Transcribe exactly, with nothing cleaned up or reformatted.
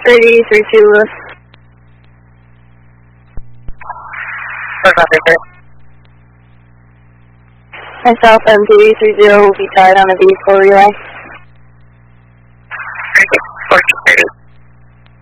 thirty, three two Lewis. Myself, M P D three zero will be tied on a vehicle relay.